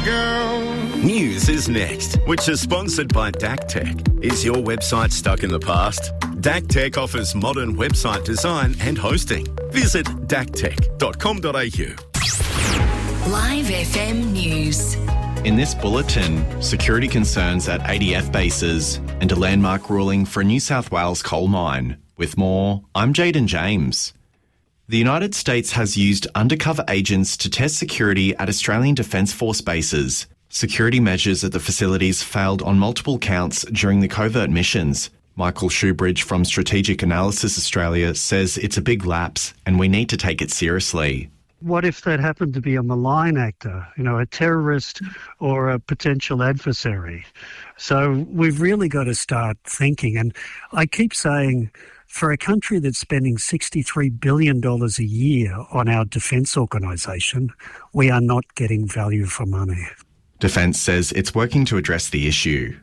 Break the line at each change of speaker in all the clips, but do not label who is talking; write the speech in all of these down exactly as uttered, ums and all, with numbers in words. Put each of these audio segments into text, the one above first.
girl.
News is next, which is sponsored by D A C Tech. Is your website stuck in the past? D A C Tech offers modern website design and hosting. Visit d a c tech dot com dot a u.
Live F M News.
In this bulletin, security concerns at A D F bases and a landmark ruling for a New South Wales coal mine. With more, I'm Jaden James. The United States has used undercover agents to test security at Australian Defence Force bases. Security measures at the facilities failed on multiple counts during the covert missions. Michael Shoebridge from Strategic Analysis Australia says it's a big lapse and we need to take it seriously.
What if that happened to be a malign actor, you know, a terrorist or a potential adversary? So we've really got to start thinking. And I keep saying, for a country that's spending sixty-three billion dollars a year on our defence organisation, we are not getting value for money.
Defence says it's working to address the issue.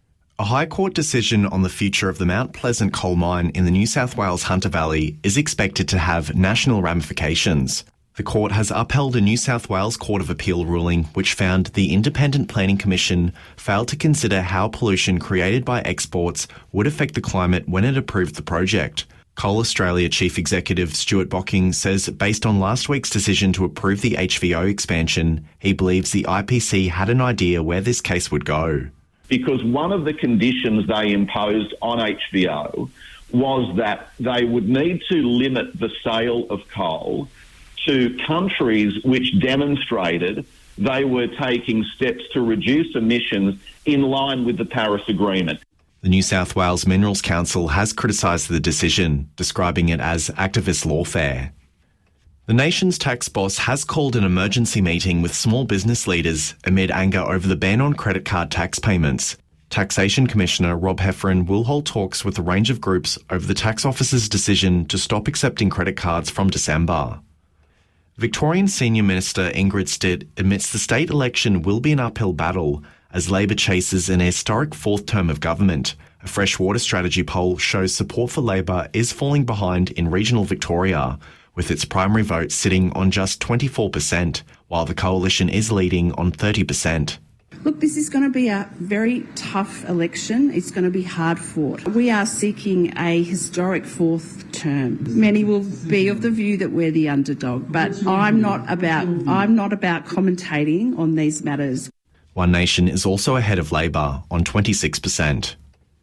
A High Court decision on the future of the Mount Pleasant coal mine in the New South Wales Hunter Valley is expected to have national ramifications. The court has upheld a New South Wales Court of Appeal ruling which found the Independent Planning Commission failed to consider how pollution created by exports would affect the climate when it approved the project. Coal Australia Chief Executive Stuart Bocking says based on last week's decision to approve the H V O expansion, he believes the I P C had an idea where this case would go.
Because one of the conditions they imposed on H V O was that they would need to limit the sale of coal to countries which demonstrated they were taking steps to reduce emissions in line with the Paris Agreement.
The New South Wales Minerals Council has criticised the decision, describing it as activist lawfare. The nation's tax boss has called an emergency meeting with small business leaders amid anger over the ban on credit card tax payments. Taxation Commissioner Rob Heffernan will hold talks with a range of groups over the tax office's decision to stop accepting credit cards from December. Victorian Senior Minister Ingrid Stitt admits the state election will be an uphill battle as Labor chases an historic fourth term of government. A freshwater strategy poll shows support for Labor is falling behind in regional Victoria, with its primary vote sitting on just twenty-four percent, while the coalition is leading on thirty percent.
Look, this is going to be a very tough election. It's going to be hard fought. We are seeking a historic fourth term. Many will be of the view that we're the underdog, but I'm not about I'm not about commentating on these matters.
One Nation is also ahead of Labor on twenty-six percent.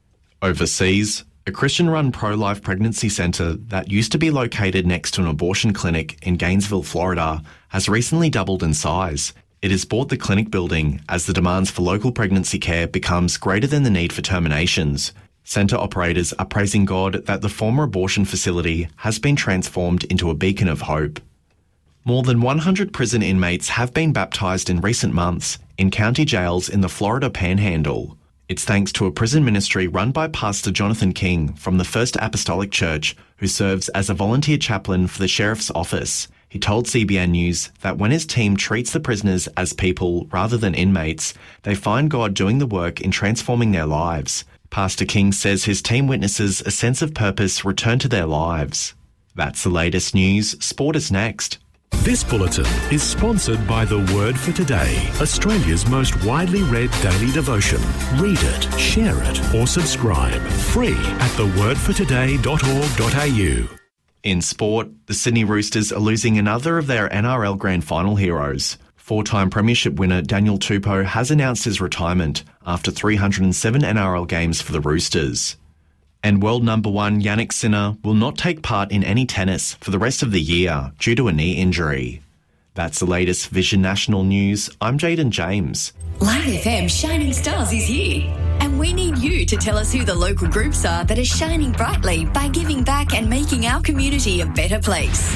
Overseas, a Christian-run pro-life pregnancy centre that used to be located next to an abortion clinic in Gainesville, Florida, has recently doubled in size. It has bought the clinic building as the demands for local pregnancy care becomes greater than the need for terminations. Centre operators are praising God that the former abortion facility has been transformed into a beacon of hope. More than one hundred prison inmates have been baptised in recent months in county jails in the Florida Panhandle. It's thanks to a prison ministry run by Pastor Jonathan King from the First Apostolic Church, who serves as a volunteer chaplain for the Sheriff's Office. He told C B N News that when his team treats the prisoners as people rather than inmates, they find God doing the work in transforming their lives. Pastor King says his team witnesses a sense of purpose return to their lives. That's the latest news. Sport is next.
This bulletin is sponsored by The Word for Today, Australia's most widely read daily devotion. Read it, share it, or subscribe. Free at the word for today dot org dot a u.
In sport, the Sydney Roosters are losing another of their N R L Grand Final heroes. Four-time premiership winner Daniel Tupou has announced his retirement after three hundred seven N R L games for the Roosters. And world number one Jannik Sinner will not take part in any tennis for the rest of the year due to a knee injury. That's the latest Vision National News. I'm Jaden James.
Live F M Shining Stars is here. And we need you to tell us who the local groups are that are shining brightly by giving back and making our community a better place.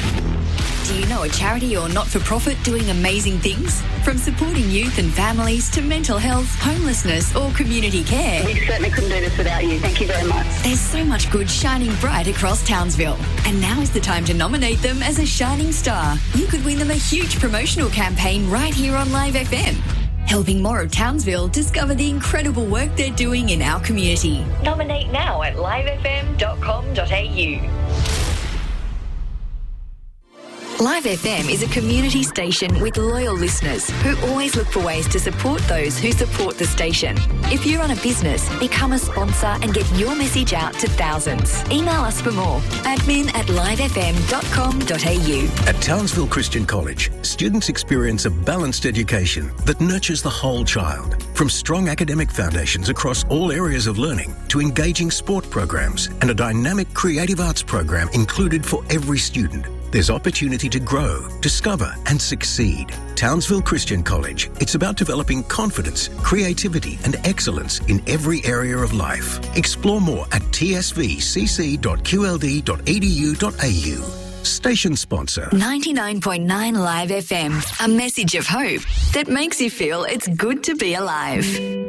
Do you know a charity or not-for-profit doing amazing things? From supporting youth and families to mental health, homelessness or community care.
We certainly couldn't do this without you. Thank you very much.
There's so much good shining bright across Townsville. And now is the time to nominate them as a shining star. You could win them a huge promotional campaign right here on Live F M. Helping more of Townsville discover the incredible work they're doing in our community. Nominate now at live f m dot com dot a u. Live F M is a community station with loyal listeners who always look for ways to support those who support the station. If you run a business, become a sponsor and get your message out to thousands. Email us for more. admin at live f m dot com dot a u.
At Townsville Christian College, students experience a balanced education that nurtures the whole child. From strong academic foundations across all areas of learning to engaging sport programs and a dynamic creative arts program included for every student. There's opportunity to grow, discover and succeed. Townsville Christian College. It's about developing confidence, creativity and excellence in every area of life. Explore more at t s v c c dot q l d dot e d u dot a u. Station sponsor.
ninety-nine point nine Live F M. A message of hope that makes you feel it's good to be alive.